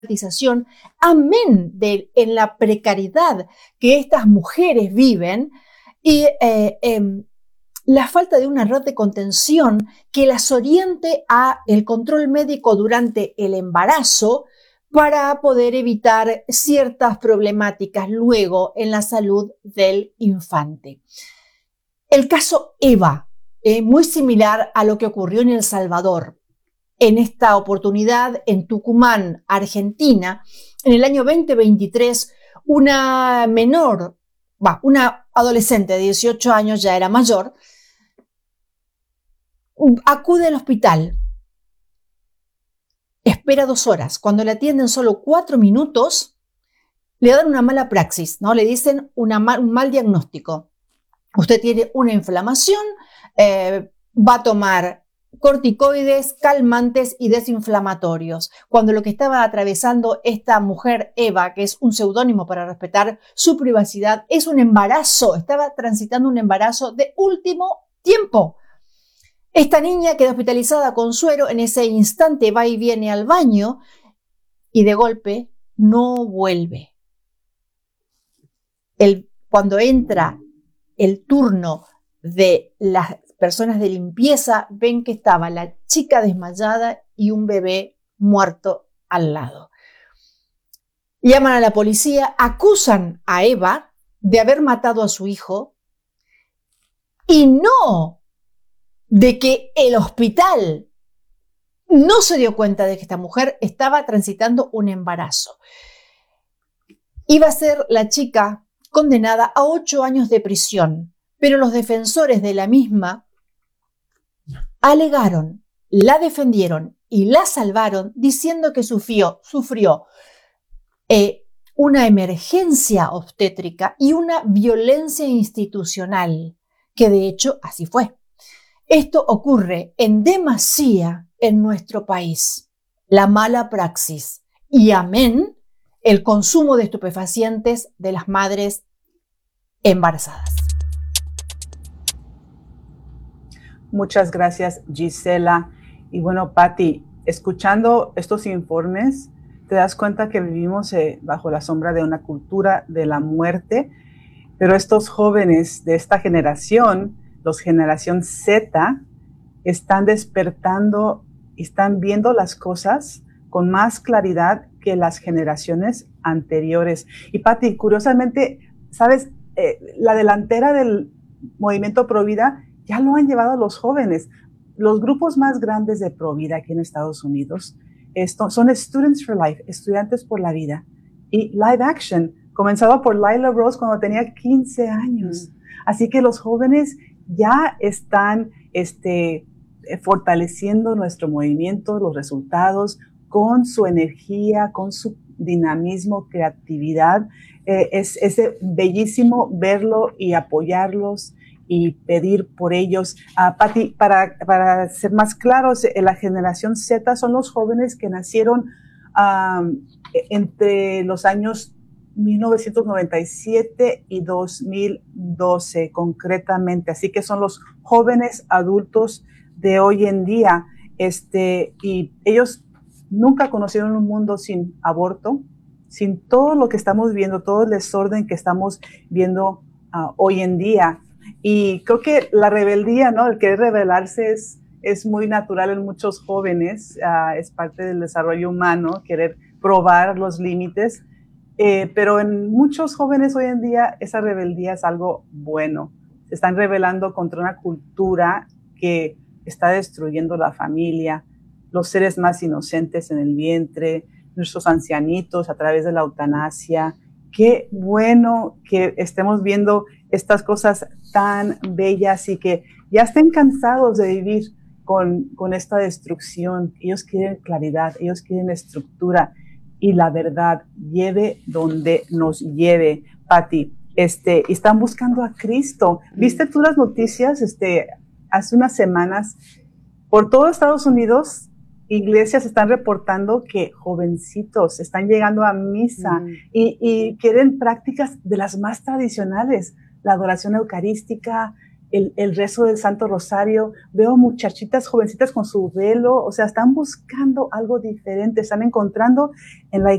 amén en la precariedad que estas mujeres viven y la falta de una red de contención que las oriente a el control médico durante el embarazo para poder evitar ciertas problemáticas luego en la salud del infante. El caso Eva, muy similar a lo que ocurrió en El Salvador. En esta oportunidad, en Tucumán, Argentina, en el año 2023, una adolescente de 18 años, ya era mayor, acude al hospital, espera 2 horas. Cuando le atienden solo 4 minutos, le dan una mala praxis, ¿no? Le dicen un mal diagnóstico. Usted tiene una inflamación, va a tomar corticoides, calmantes y desinflamatorios. Cuando lo que estaba atravesando esta mujer, Eva, que es un seudónimo para respetar su privacidad, es un embarazo, estaba transitando un embarazo de último tiempo. Esta niña queda hospitalizada con suero, en ese instante va y viene al baño y de golpe no vuelve. Cuando entra el turno de las personas de limpieza, ven que estaba la chica desmayada y un bebé muerto al lado. Llaman a la policía, acusan a Eva de haber matado a su hijo y no de que el hospital no se dio cuenta de que esta mujer estaba transitando un embarazo. Iba a ser la chica condenada a 8 años de prisión, pero los defensores de la misma alegaron, la defendieron y la salvaron diciendo que sufrió una emergencia obstétrica y una violencia institucional, que de hecho así fue. Esto ocurre en demasía en nuestro país. La mala praxis y amén, el consumo de estupefacientes de las madres embarazadas. Muchas gracias, Gisela. Y bueno, Patti, escuchando estos informes, te das cuenta que vivimos bajo la sombra de una cultura de la muerte, pero estos jóvenes de esta generación, los generación Z, están despertando y están viendo las cosas con más claridad que las generaciones anteriores. Y Patti, curiosamente, ¿sabes? La delantera del movimiento Pro Vida ya lo han llevado los jóvenes. Los grupos más grandes de Pro Vida aquí en Estados Unidos son Students for Life, Estudiantes por la Vida, y Live Action, comenzado por Lila Rose cuando tenía 15 años. Así que los jóvenes ya están fortaleciendo nuestro movimiento, los resultados, con su energía, con su dinamismo, creatividad. Es bellísimo verlo y apoyarlos y pedir por ellos. Patti, para ser más claros, la generación Z son los jóvenes que nacieron entre los años 1997 y 2012 concretamente, así que son los jóvenes adultos de hoy en día, y ellos nunca conocieron un mundo sin aborto, sin todo lo que estamos viendo, todo el desorden que estamos viendo hoy en día. Y creo que la rebeldía, ¿no? El querer rebelarse es muy natural en muchos jóvenes, es parte del desarrollo humano, querer probar los límites, pero en muchos jóvenes hoy en día esa rebeldía es algo bueno. Se están rebelando contra una cultura que está destruyendo la familia, los seres más inocentes en el vientre, nuestros ancianitos a través de la eutanasia. Qué bueno que estemos viendo estas cosas tan bellas y que ya estén cansados de vivir con esta destrucción. Ellos quieren claridad, ellos quieren estructura y la verdad, lleve donde nos lleve. Patti, están buscando a Cristo. ¿Viste tú las noticias hace unas semanas? Por todo Estados Unidos, iglesias están reportando que jovencitos están llegando a misa y quieren prácticas de las más tradicionales, la adoración eucarística, el rezo del Santo Rosario, veo muchachitas jovencitas con su velo, o sea, están buscando algo diferente, están encontrando en la